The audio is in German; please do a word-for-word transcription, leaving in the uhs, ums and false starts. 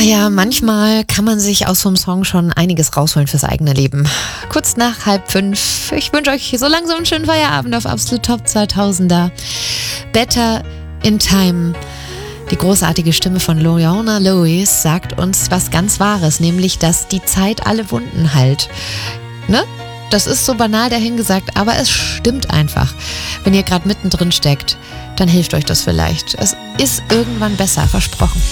ja, manchmal kann man sich aus so einem Song schon einiges rausholen fürs eigene Leben. Kurz nach halb fünf. Ich wünsche euch so langsam einen schönen Feierabend auf Absolut Top zweitausender. Better in Time. Die großartige Stimme von Leona Lewis sagt uns was ganz Wahres, nämlich, dass die Zeit alle Wunden heilt. Ne? Das ist so banal dahingesagt, aber es stimmt einfach. Wenn ihr gerade mittendrin steckt, dann hilft euch das vielleicht. Es ist irgendwann besser, versprochen.